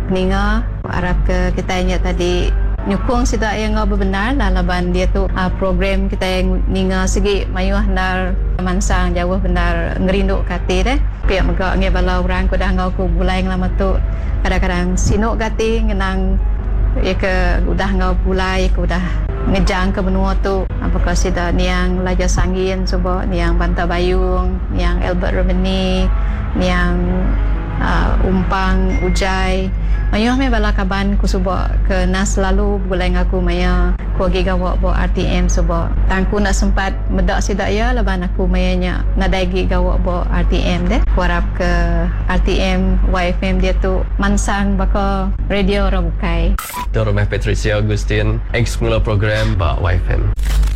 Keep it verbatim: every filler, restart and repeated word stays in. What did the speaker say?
ninga Arab ke kita ingat tadi nyukung sida yang ngau benar lalaban dia tu uh, program kita yang ninga segi mayuh nar mansang jauh benar ngerinduk kati deh pihak megak nge balau orang ku dah ngau ku bulai lama tu kadang-kadang sinuk kati ngenang ya ke udah ngau bulai ku udah ngejang ke benua tu apakah sida niang laja sangin subo niang Banta Bayung niang Albert Romani niang uh, umpang ujai mayuh me bala kaban ku subo ke nas selalu bulai ngaku maya ku gi gawa bo R T M subo tangku nak sempat medak sida ya laban aku mayanya nadai gi gawa bo R T M deh ku harap ke R T M Y F M dia tu mansang baka radio orang bukai Tuan Rumah Patricia Agustin ex mula program ba Y F M.